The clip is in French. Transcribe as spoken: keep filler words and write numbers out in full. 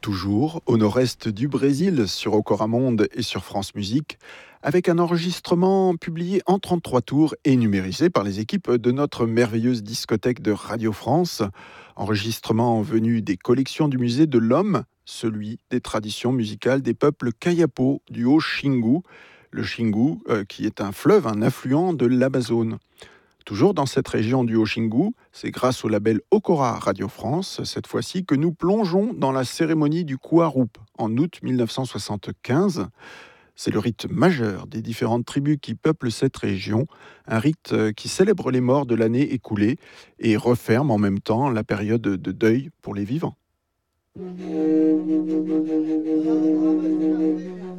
Toujours au nord-est du Brésil, sur Ocoramonde et sur France Musique, avec un enregistrement publié en trente-trois tours et numérisé par les équipes de notre merveilleuse discothèque de Radio France. Enregistrement venu des collections du musée de l'Homme, celui des traditions musicales des peuples Kayapo du Haut-Xingu, le Xingu euh, qui est un fleuve, un affluent de l'Amazone. Toujours dans cette région du Haut-Xingu, c'est grâce au label Okora Radio France, cette fois-ci, que nous plongeons dans la cérémonie du Kuarup en août dix-neuf cent soixante-quinze. C'est le rite majeur des différentes tribus qui peuplent cette région, un rite euh, qui célèbre les morts de l'année écoulée et referme en même temps la période de deuil pour les vivants.